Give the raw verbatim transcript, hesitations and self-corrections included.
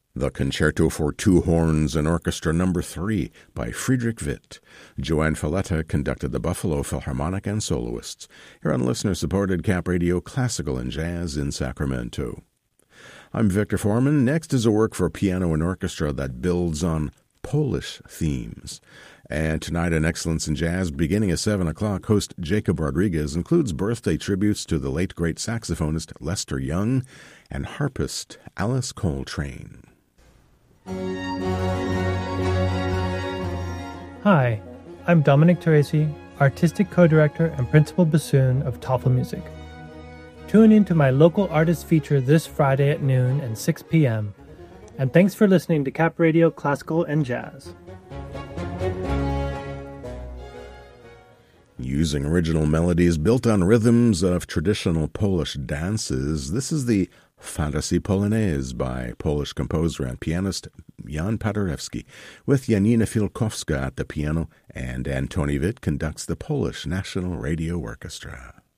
The Concerto for Two Horns and Orchestra Number three by Friedrich Witt. Joanne Falletta conducted the Buffalo Philharmonic and soloists. Here on listener-supported Cap Radio Classical and Jazz in Sacramento. I'm Victor Foreman. Next is a work for piano and orchestra that builds on Polish themes. And tonight on Excellence in Jazz, beginning at seven o'clock, host Jacob Rodriguez includes birthday tributes to the late great saxophonist Lester Young and harpist Alice Coltrane. Hi, I'm Dominic Teresi, Artistic Co-Director and Principal Bassoon of Toffel Music. Tune in to my local artist feature this Friday at noon and six p.m. And thanks for listening to Cap Radio Classical and Jazz. Using original melodies built on rhythms of traditional Polish dances, this is the Fantasy Polonaise by Polish composer and pianist Jan Paderewski, with Janina Filkowska at the piano, and Antoni Witt conducts the Polish National Radio Orchestra.